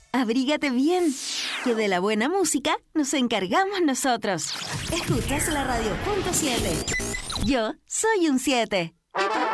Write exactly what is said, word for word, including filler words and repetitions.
Abrígate bien, que de la buena música nos encargamos nosotros. Escuchas la radio punto siete. Yo soy un siete.